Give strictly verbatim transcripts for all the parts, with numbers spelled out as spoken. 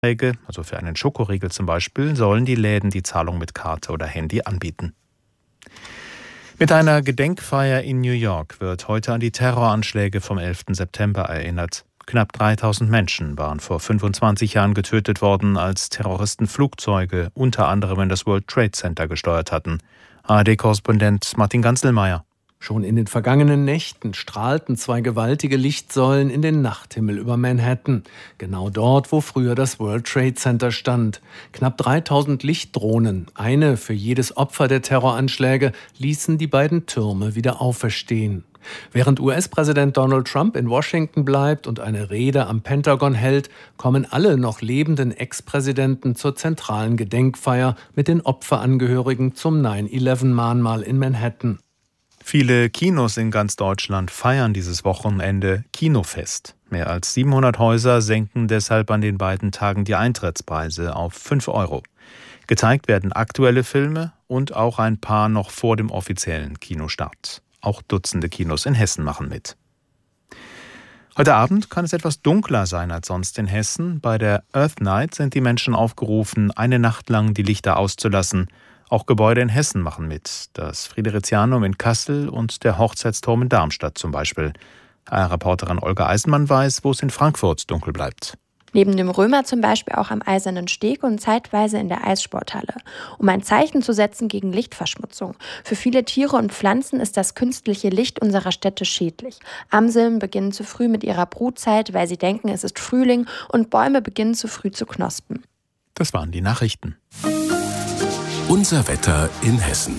Also für einen Schokoriegel zum Beispiel, sollen die Läden die Zahlung mit Karte oder Handy anbieten. Mit einer Gedenkfeier in New York wird heute an die Terroranschläge vom elften September erinnert. Knapp dreitausend Menschen waren vor fünfundzwanzig Jahren getötet worden, als Terroristen Flugzeuge unter anderem in das World Trade Center gesteuert hatten. A R D-Korrespondent Martin Ganzelmeier. Schon in den vergangenen Nächten strahlten zwei gewaltige Lichtsäulen in den Nachthimmel über Manhattan. Genau dort, wo früher das World Trade Center stand. Knapp dreitausend Lichtdrohnen, eine für jedes Opfer der Terroranschläge, ließen die beiden Türme wieder auferstehen. Während U S-Präsident Donald Trump in Washington bleibt und eine Rede am Pentagon hält, kommen alle noch lebenden Ex-Präsidenten zur zentralen Gedenkfeier mit den Opferangehörigen zum neun elf Mahnmal in Manhattan. Viele Kinos in ganz Deutschland feiern dieses Wochenende Kinofest. Mehr als siebenhundert Häuser senken deshalb an den beiden Tagen die Eintrittspreise auf fünf Euro. Gezeigt werden aktuelle Filme und auch ein paar noch vor dem offiziellen Kinostart. Auch Dutzende Kinos in Hessen machen mit. Heute Abend kann es etwas dunkler sein als sonst in Hessen. Bei der Earth Night sind die Menschen aufgerufen, eine Nacht lang die Lichter auszulassen. Auch Gebäude in Hessen machen mit. Das Fridericianum in Kassel und der Hochzeitsturm in Darmstadt zum Beispiel. Reporterin Olga Eisenmann weiß, wo es in Frankfurt dunkel bleibt. Neben dem Römer zum Beispiel auch am Eisernen Steg und zeitweise in der Eissporthalle, um ein Zeichen zu setzen gegen Lichtverschmutzung. Für viele Tiere und Pflanzen ist das künstliche Licht unserer Städte schädlich. Amseln beginnen zu früh mit ihrer Brutzeit, weil sie denken, es ist Frühling, und Bäume beginnen zu früh zu knospen. Das waren die Nachrichten. Unser Wetter in Hessen.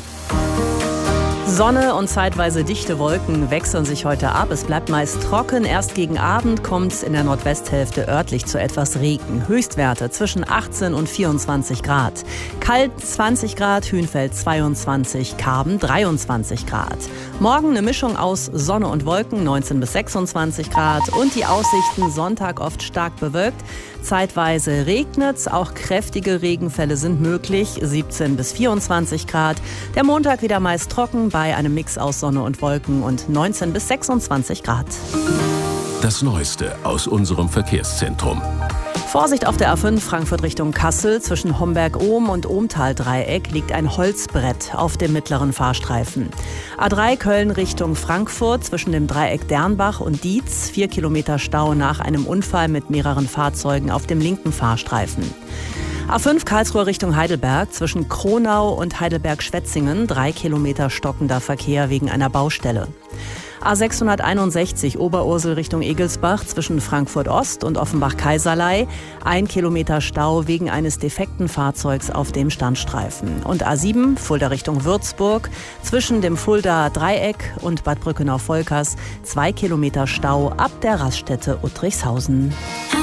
Sonne und zeitweise dichte Wolken wechseln sich heute ab. Es bleibt meist trocken. Erst gegen Abend kommt es in der Nordwesthälfte örtlich zu etwas Regen. Höchstwerte zwischen achtzehn und vierundzwanzig Grad. Kalt zwanzig Grad, Hünfeld zweiundzwanzig, Karben dreiundzwanzig Grad. Morgen eine Mischung aus Sonne und Wolken, neunzehn bis sechsundzwanzig Grad. Und die Aussichten Sonntag oft stark bewölkt. Zeitweise regnet's, auch kräftige Regenfälle sind möglich, siebzehn bis vierundzwanzig Grad. Der Montag wieder meist trocken bei einem Mix aus Sonne und Wolken und neunzehn bis sechsundzwanzig Grad. Das Neueste aus unserem Verkehrszentrum. Vorsicht auf der A fünf Frankfurt Richtung Kassel. Zwischen Homberg-Ohm und Ohmtal-Dreieck liegt ein Holzbrett auf dem mittleren Fahrstreifen. A drei Köln Richtung Frankfurt zwischen dem Dreieck Dernbach und Dietz. Vier Kilometer Stau nach einem Unfall mit mehreren Fahrzeugen auf dem linken Fahrstreifen. A fünf Karlsruhe Richtung Heidelberg zwischen Kronau und Heidelberg-Schwetzingen. Drei Kilometer stockender Verkehr wegen einer Baustelle. A sechshunderteinundsechzig Oberursel Richtung Egelsbach zwischen Frankfurt Ost und Offenbach-Kaiserlei. Ein Kilometer Stau wegen eines defekten Fahrzeugs auf dem Standstreifen. Und A sieben Fulda Richtung Würzburg zwischen dem Fuldaer Dreieck und Bad Brückenau-Volkers. Zwei Kilometer Stau ab der Raststätte Uttrichshausen.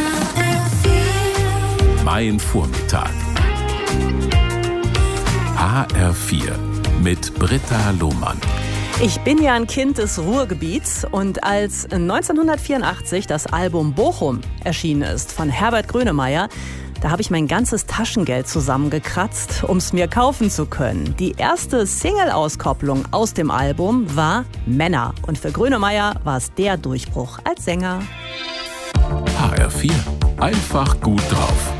Mein Vormittag. H R vier mit Britta Lohmann. Ich bin ja ein Kind des Ruhrgebiets und als neunzehnhundertvierundachtzig das Album Bochum erschienen ist von Herbert Grönemeyer, da habe ich mein ganzes Taschengeld zusammengekratzt, um es mir kaufen zu können. Die erste Single-Auskopplung aus dem Album war Männer und für Grönemeyer war es der Durchbruch als Sänger. H R vier. Einfach gut drauf.